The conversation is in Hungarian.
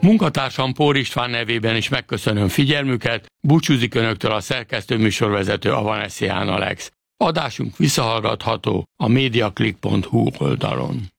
Munkatársam Pór István nevében is megköszönöm figyelmüket, búcsúzik önöktől a szerkesztő műsorvezető Avanesian Alex. Adásunk visszahallgatható a mediaclick.hu oldalon.